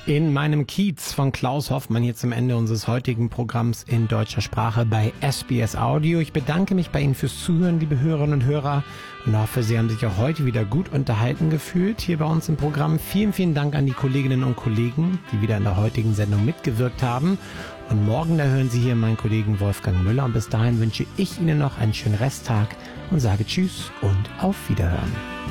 In meinem Kiez von Klaus Hoffmann hier zum Ende unseres heutigen Programms in deutscher Sprache bei SBS Audio. Ich bedanke mich bei Ihnen fürs Zuhören, liebe Hörerinnen und Hörer, und hoffe, Sie haben sich auch heute wieder gut unterhalten gefühlt hier bei uns im Programm. Vielen, vielen Dank an die Kolleginnen und Kollegen, die wieder in der heutigen Sendung mitgewirkt haben. Und morgen, da hören Sie hier meinen Kollegen Wolfgang Müller. Und bis dahin wünsche ich Ihnen noch einen schönen Resttag und sage Tschüss und auf Wiederhören.